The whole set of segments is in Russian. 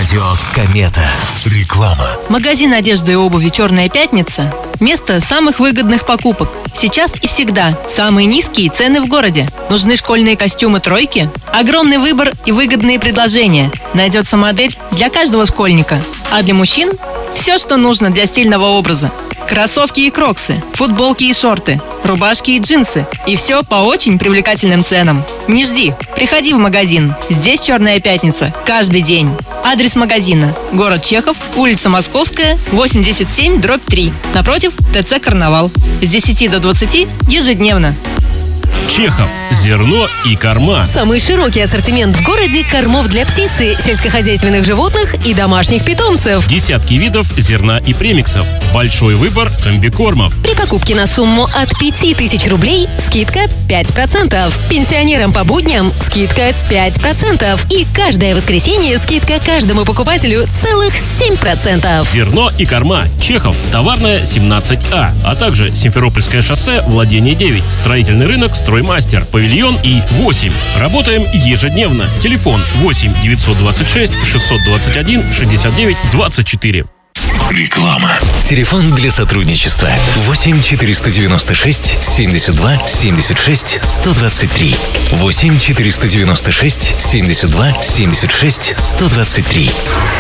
Радио Комета. Реклама. Магазин одежды и обуви «Черная пятница» – место самых выгодных покупок. Сейчас и всегда самые низкие цены в городе. Нужны школьные костюмы «Тройки»? Огромный выбор и выгодные предложения. Найдется модель для каждого школьника. А для мужчин – все, что нужно для стильного образа. Кроссовки и кроксы, футболки и шорты, рубашки и джинсы. И все по очень привлекательным ценам. Не жди, приходи в магазин. Здесь «Черная пятница» каждый день. Адрес магазина: город Чехов, улица Московская, 87/3. Напротив ТЦ «Карнавал». С 10 до 20 ежедневно. Чехов. Зерно и корма. Самый широкий ассортимент в городе кормов для птицы, сельскохозяйственных животных и домашних питомцев. Десятки видов зерна и премиксов. Большой выбор комбикормов. При покупке на сумму от 5000 рублей скидка 5%. Пенсионерам по будням скидка 5%. И каждое воскресенье скидка каждому покупателю целых 7%. Зерно и корма. Чехов. Товарная 17А. А также Симферопольское шоссе, владение 9. Строительный рынок «Строймастер», павильон И 8. Работаем ежедневно. Телефон 8 926 621 69 24. Реклама. Телефон для сотрудничества 8 496 72 76 123. 8 496 72 76 123.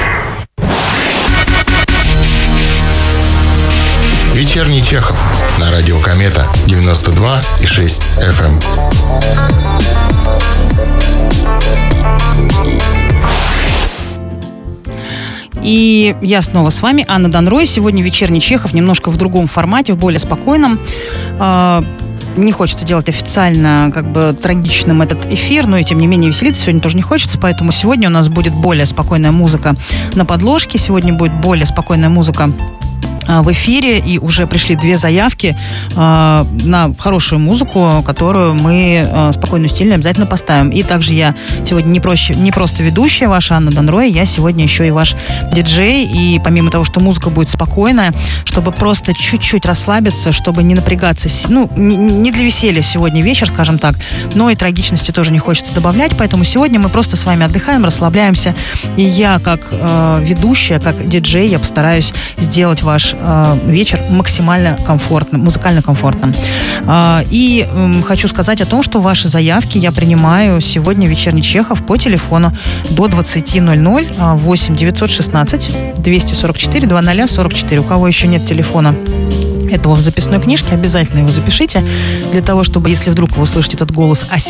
Вечерний Чехов на радио Комета 92,6 FM. И я снова с вами, Анна Донрой. Сегодня вечерний Чехов немножко в другом формате, в более спокойном. Не хочется делать официально трагичным этот эфир, но и тем не менее веселиться сегодня тоже не хочется, поэтому сегодня у нас будет более спокойная музыка на подложке, сегодня будет более спокойная музыка в эфире, и уже пришли 2 заявки на хорошую музыку, которую мы спокойно, стильно обязательно поставим. И также я сегодня не просто ведущая ваша Анна Донрой, я сегодня еще и ваш диджей, и помимо того, что музыка будет спокойная, чтобы просто чуть-чуть расслабиться, чтобы не напрягаться, не для веселья сегодня вечер, скажем так, но и трагичности тоже не хочется добавлять, поэтому сегодня мы просто с вами отдыхаем, расслабляемся, и я как ведущая, как диджей, я постараюсь сделать ваш вечер максимально комфортным, музыкально комфортным. И хочу сказать о том, что ваши заявки я принимаю сегодня в вечерний Чехов по телефону до 20:00 8 916 244 2044. У кого еще нет телефона этого в записной книжке, обязательно его запишите, для того, чтобы, если вдруг вы услышите этот голос, а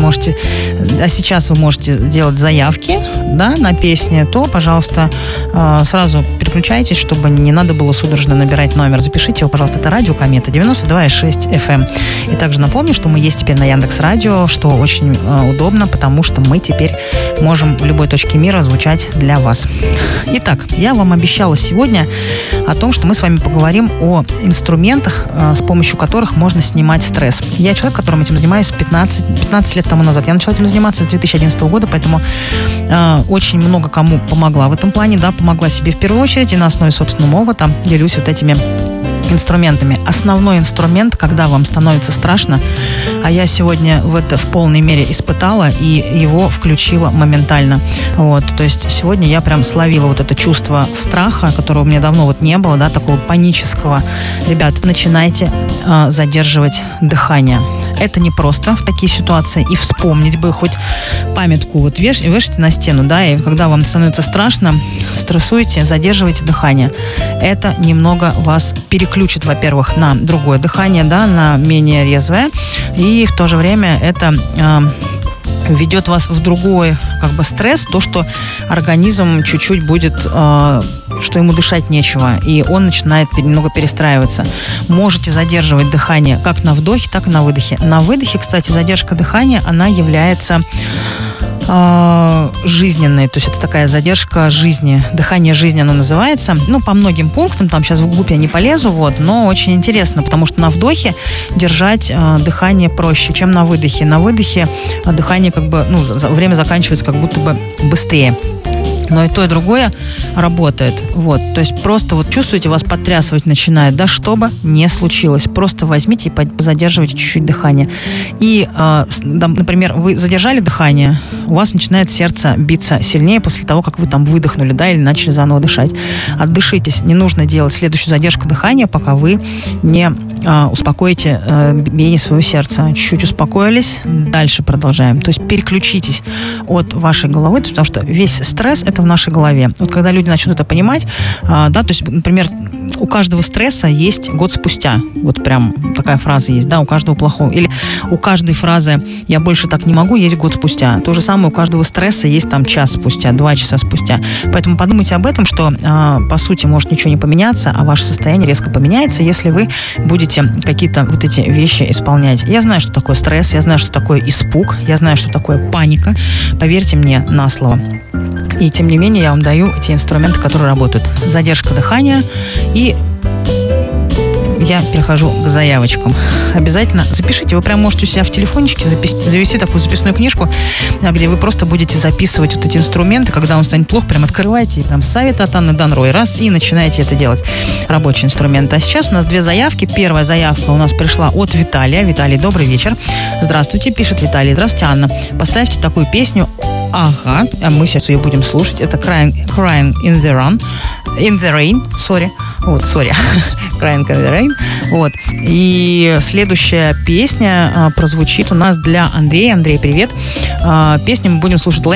сейчас вы можете делать заявки, да, на песни, то, пожалуйста, сразу переключайтесь, чтобы не надо было судорожно набирать номер. Запишите его, пожалуйста, это радио Комета 92,6 FM. И также напомню, что мы есть теперь на Яндекс.Радио, что очень удобно, потому что мы теперь можем в любой точке мира звучать для вас. Итак, я вам обещала сегодня о том, что мы с вами поговорим о инструментах, с помощью которых можно снимать стресс. Я человек, которым этим занимаюсь 15 лет тому назад. Я начала этим заниматься с 2011 года, поэтому очень много кому помогла в этом плане, да, помогла себе в первую очередь, и на основе собственного опыта делюсь вот этими инструментами. Основной инструмент, когда вам становится страшно, а я сегодня в полной мере испытала и его включила моментально. То есть сегодня я прям словила вот это чувство страха, которого у меня давно не было, да, такого панического. Ребят, начинайте задерживать дыхание. Это не просто в такие ситуации, и вспомнить бы хоть памятку вешайте на стену, да, и когда вам становится страшно, стрессуете, задерживайте дыхание. Это немного вас переключит, во-первых, на другое дыхание, да, на менее резвое, и в то же время это введет вас в другой стресс, то, что организм чуть-чуть будет, что ему дышать нечего, и он начинает немного перестраиваться. Можете задерживать дыхание как на вдохе, так и на выдохе. На выдохе, кстати, задержка дыхания, она является жизненной, то есть это такая задержка жизни, дыхание жизни оно называется, по многим пунктам, там сейчас вглубь я не полезу, но очень интересно, потому что на вдохе держать дыхание проще, чем на выдохе. На выдохе дыхание время заканчивается как будто бы быстрее. Но и то, и другое работает. Вот. То есть просто вот чувствуете, вас потрясывать начинает. Да, что бы ни случилось. Просто возьмите и задерживайте чуть-чуть дыхание. И, например, вы задержали дыхание, у вас начинает сердце биться сильнее после того, как вы там выдохнули, да, или начали заново дышать. Отдышитесь. Не нужно делать следующую задержку дыхания, пока вы не успокоите биение своего сердца. Чуть-чуть успокоились, дальше продолжаем. То есть переключитесь от вашей головы, потому что весь стресс — это в нашей голове. Вот когда люди начнут это понимать, да, то есть, например, у каждого стресса есть год спустя. Вот прям такая фраза есть, да, у каждого плохого. Или у каждой фразы «я больше так не могу» есть год спустя. То же самое у каждого стресса есть там час спустя, 2 часа спустя. Поэтому подумайте об этом, что по сути может ничего не поменяться, а ваше состояние резко поменяется, если вы будете какие-то вот эти вещи исполнять. Я знаю, что такое стресс, я знаю, что такое испуг, я знаю, что такое паника. Поверьте мне на слово. И тем не менее я вам даю те инструменты, которые работают. Задержка дыхания, и я перехожу к заявочкам. Обязательно запишите. Вы прям можете у себя в телефончике завести такую записную книжку, где вы просто будете записывать вот эти инструменты. Когда он станет плохо, прям открывайте, и прям совет от Анны Данрой, раз, и начинаете это делать. Рабочий инструмент. А сейчас у нас 2 заявки. Первая заявка у нас пришла от Виталия. Виталий, добрый вечер. Здравствуйте, пишет Виталий. Здравствуйте, Анна. Поставьте такую песню. Ага, мы сейчас ее будем слушать. Это Crying in the Rain. Вот, sorry. Crying in the Rain. Вот. И следующая песня прозвучит у нас для Андрея. Андрей, привет. Песню мы будем слушать